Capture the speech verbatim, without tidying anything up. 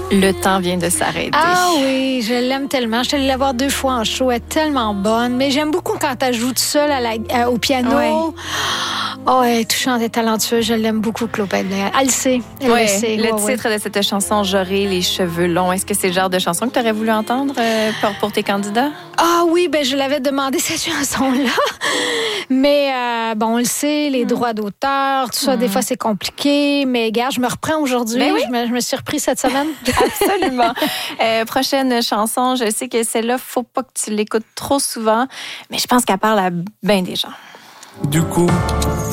Le temps vient de s'arrêter. Ah oui, je l'aime tellement. Je suis allée la voir deux fois en show. Elle est tellement bonne. Mais j'aime beaucoup quand elle joue toute seule à la, à, au piano. Ouais. Oh, elle est touchante, elle est talentueuse. Je l'aime beaucoup, Claude Pellerin. Elle le sait. Elle ouais, le sait. Le ouais, titre ouais. de cette chanson, J'aurai les cheveux longs. Est-ce que c'est le genre de chanson que tu aurais voulu entendre euh, pour, pour tes candidats? Ah oui, ben je l'avais demandé cette chanson-là. Mais euh, bon, on le sait, les mm. droits d'auteur, tout ça, mm. des fois, c'est compliqué. Mais gars, je me reprends aujourd'hui. Ben oui. je, me, je me suis repris cette semaine. Absolument. Euh, prochaine chanson, je sais que celle-là, faut pas que tu l'écoutes trop souvent, mais je pense qu'elle parle à bien des gens. Du coup,